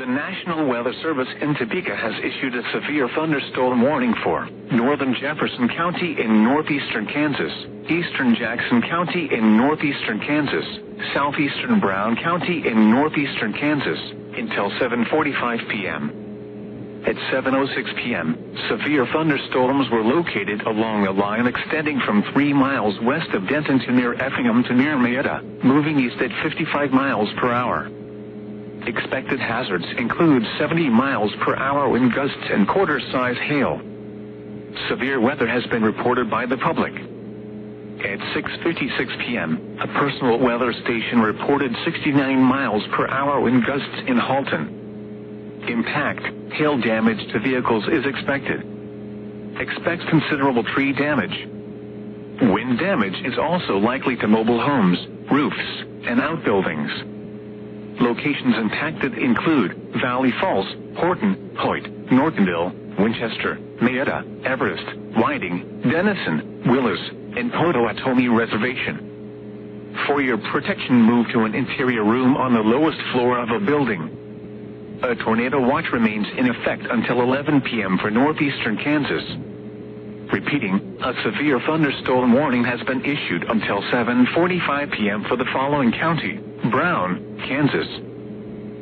National Weather Service in Topeka has issued a severe thunderstorm warning for northern Jefferson County in northeastern Kansas, eastern Jackson County in northeastern Kansas, southeastern Brown County in northeastern Kansas, until 7:45 p.m. At 7:06 p.m., severe thunderstorms were located along a line extending from 3 miles west of Denton to near Effingham to near Marietta, moving east at 55 miles per hour. Expected hazards include 70 miles per hour wind gusts and quarter-size hail. Severe weather has been reported by the public. At 6:56 p.m., a personal weather station reported 69 miles per hour wind gusts in Halton. Impact, hail damage to vehicles is expected. Expect considerable tree damage. Wind damage is also likely to mobile homes, roofs, and outbuildings. Locations impacted include Valley Falls, Horton, Hoyt, Nortonville, Winchester, Marietta, Everest, Whiting, Denison, Willis, and Potawatomi Reservation. For your protection, move to an interior room on the lowest floor of a building. A tornado watch remains in effect until 11 p.m. for northeastern Kansas. Repeating, a severe thunderstorm warning has been issued until 7:45 p.m. for the following county: Brown, Kansas,